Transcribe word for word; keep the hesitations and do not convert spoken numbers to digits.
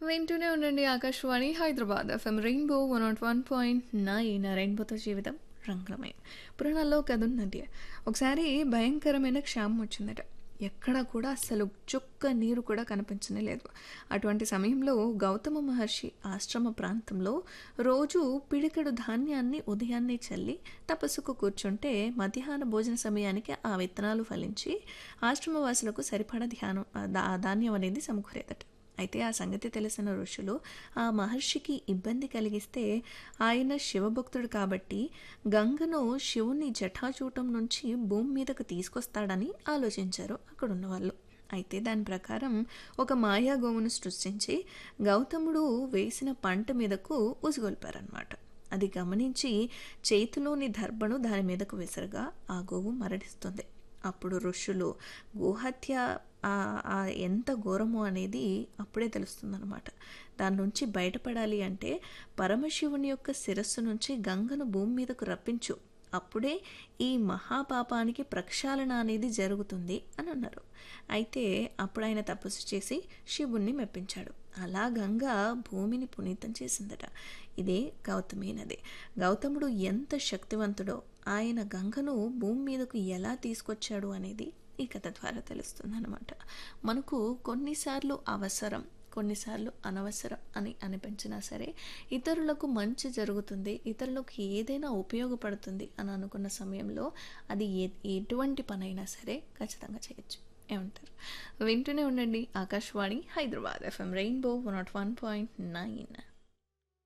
వింటూనే ఉండండి Akashvani Hyderabad FM rainbow one not one point nine రెయిన్బోతో జీవితం రంగులమయం. పురాణాల్లో కథ ఉన్నది. ఒకసారి భయంకరమైన క్షామం వచ్చిందట. ఎక్కడా కూడా అస్సలు చుక్క నీరు కూడా కనిపించనే లేదు. అటువంటి సమయంలో గౌతమ మహర్షి ఆశ్రమ ప్రాంతంలో రోజు పిడికెడు ధాన్యాన్ని ఉదయాన్నే చల్లి తపస్సుకు కూర్చుంటే మధ్యాహ్న భోజన సమయానికి ఆ విత్తనాలు ఫలించి ఆశ్రమవాసులకు సరిపడ ధ్యానం దా ధాన్యం అనేది సమకూరేదట. అయితే ఆ సంగతి తెలిసిన ఋషులు ఆ మహర్షికి ఇబ్బంది కలిగిస్తే ఆయన శివభక్తుడు కాబట్టి గంగను శివుని జటాచూటం నుంచి భూమి మీదకు తీసుకొస్తాడని ఆలోచించారు అక్కడున్న వాళ్ళు. అయితే దాని ప్రకారం ఒక మాయా గోవును సృష్టించి గౌతముడు వేసిన పంట మీదకు ఉసిగొల్పారనమాట. అది గమనించి చేతిలోని దర్భను దాని మీదకు విసరగా ఆ గోవు మరణిస్తుంది. అప్పుడు ఋషులు గోహత్య ఎంత ఘోరమో అనేది అప్పుడే తెలుస్తుందన్నమాట. దాని నుంచి బయటపడాలి అంటే పరమశివుని యొక్క శిరస్సు నుంచి గంగను భూమి మీదకు రప్పించు, అప్పుడే ఈ మహాపాపానికి ప్రక్షాళన అనేది జరుగుతుంది అని అన్నారు. అయితే అప్పుడు ఆయన తపస్సు చేసి శివుణ్ణి మెప్పించాడు. అలా గంగ భూమిని పునీతం చేసిందట. ఇదే గౌతమి నది. గౌతముడు ఎంత శక్తివంతుడో ఆయన గంగను భూమి మీదకు ఎలా తీసుకొచ్చాడు అనేది ఈ కథ ద్వారా తెలుస్తుంది అనమాట. మనకు కొన్నిసార్లు అవసరం, కొన్నిసార్లు అనవసరం అని అనిపించినా సరే ఇతరులకు మంచి జరుగుతుంది, ఇతరులకు ఏదైనా ఉపయోగపడుతుంది అని అనుకున్న సమయంలో అది ఏ ఎటువంటి పనైనా సరే ఖచ్చితంగా చేయొచ్చు. ఏమంటారు? వింటూనే ఉండండి Akashvani Hyderabad FM rainbow one not one point nine.